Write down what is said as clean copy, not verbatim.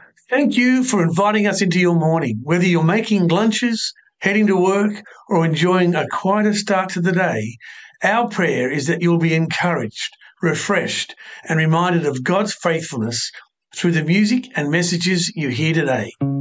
Thank you for inviting us into your morning. Whether you're making lunches, heading to work, or enjoying a quieter start to the day, our prayer is that you'll be encouraged, refreshed, and reminded of God's faithfulness through the music and messages you hear today.